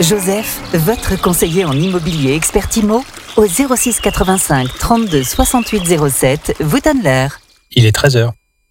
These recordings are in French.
Joseph, votre conseiller en immobilier expert IMO, au 06 85 32 68 07, vous donne l'heure. Il est 13h.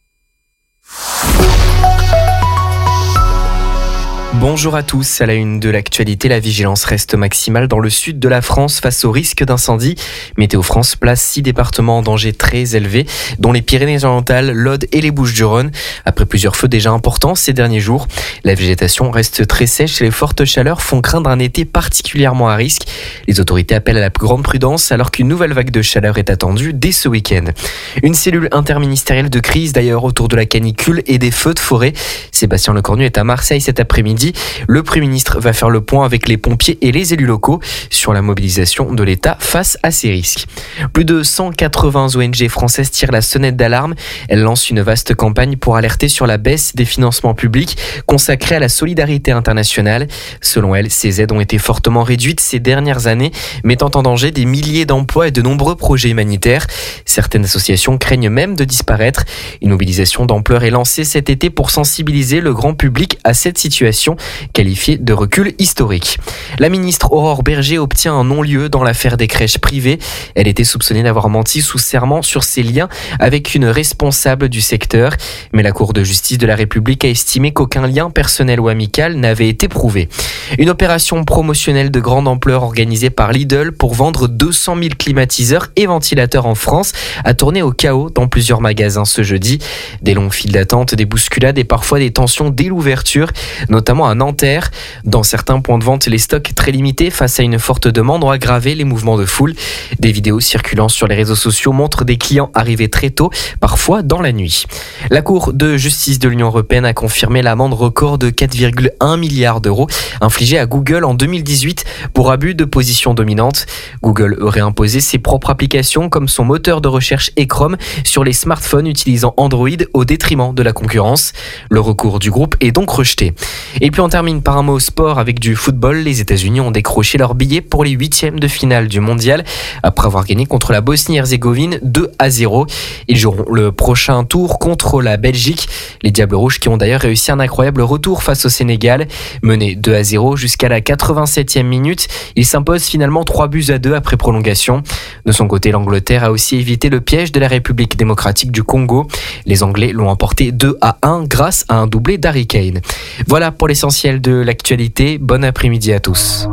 Bonjour à tous, à la une de l'actualité, la vigilance reste maximale dans le sud de la France face au risque d'incendie. Météo France place 6 départements en danger très élevé, dont les Pyrénées-Orientales, l'Aude et les Bouches-du-Rhône. Après plusieurs feux déjà importants ces derniers jours, la végétation reste très sèche et les fortes chaleurs font craindre un été particulièrement à risque. Les autorités appellent à la plus grande prudence alors qu'une nouvelle vague de chaleur est attendue dès ce week-end. Une cellule interministérielle de crise d'ailleurs autour de la canicule et des feux de forêt. Sébastien Lecornu est à Marseille cet après-midi. Le Premier ministre va faire le point avec les pompiers et les élus locaux sur la mobilisation de l'État face à ces risques. Plus de 180 ONG françaises tirent la sonnette d'alarme. Elles lancent une vaste campagne pour alerter sur la baisse des financements publics consacrés à la solidarité internationale. Selon elles, ces aides ont été fortement réduites ces dernières années, mettant en danger des milliers d'emplois et de nombreux projets humanitaires. Certaines associations craignent même de disparaître. Une mobilisation d'ampleur est lancée cet été pour sensibiliser le grand public à cette situation qualifiée de recul historique. La ministre Aurore Bergé obtient un non-lieu dans l'affaire des crèches privées. Elle était soupçonnée d'avoir menti sous serment sur ses liens avec une responsable du secteur. Mais la Cour de justice de la République a estimé qu'aucun lien personnel ou amical n'avait été prouvé. Une opération promotionnelle de grande ampleur organisée par Lidl pour vendre 200 000 climatiseurs et ventilateurs en France a tourné au chaos dans plusieurs magasins ce jeudi. Des longues files d'attente, des bousculades et parfois des tensions dès l'ouverture, notamment à Nanterre. Dans certains points de vente, les stocks très limités face à une forte demande ont aggravé les mouvements de foule. Des vidéos circulant sur les réseaux sociaux montrent des clients arrivés très tôt, parfois dans la nuit. La Cour de justice de l'Union européenne a confirmé l'amende record de 4,1 milliards d'euros infligée à Google en 2018 pour abus de position dominante. Google aurait imposé ses propres applications comme son moteur de recherche et Chrome sur les smartphones utilisant Android au détriment de la concurrence. Le recours du groupe est donc rejeté. Et puis on termine par un mot sport avec du football. Les États-Unis ont décroché leur billet pour les huitièmes de finale du mondial après avoir gagné contre la Bosnie-Herzégovine 2-0. Ils joueront le prochain tour contre la Belgique. Les Diables Rouges qui ont d'ailleurs réussi un incroyable retour face au Sénégal. Menés 2-0 jusqu'à la 87e minute, ils s'imposent finalement 3-2 après prolongation. De son côté, l'Angleterre a aussi évité le piège de la République démocratique du Congo. Les Anglais l'ont emporté 2-1 grâce à un doublé d'Harry Kane. Voilà pour l'essentiel de l'actualité. Bon après-midi à tous.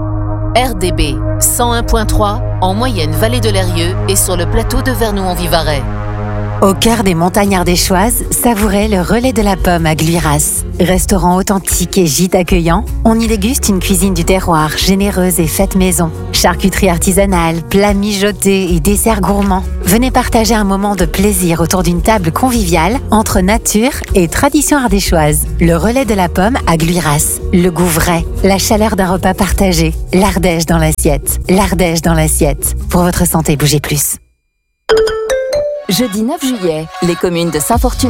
RDB 101.3 en moyenne vallée de l'Eyrieux et sur le plateau de Vernoux-en-Vivarais. Au cœur des montagnes ardéchoises, savourez le Relais de la Pomme à Gluiras. Restaurant authentique et gîte accueillant, on y déguste une cuisine du terroir généreuse et faite maison. Charcuterie artisanale, plats mijotés et desserts gourmands. Venez partager un moment de plaisir autour d'une table conviviale entre nature et tradition ardéchoise. Le Relais de la Pomme à Gluiras. Le goût vrai, la chaleur d'un repas partagé. L'Ardèche dans l'assiette. L'Ardèche dans l'assiette. Pour votre santé, bougez plus. Jeudi 9 juillet, les communes de Saint-Fortune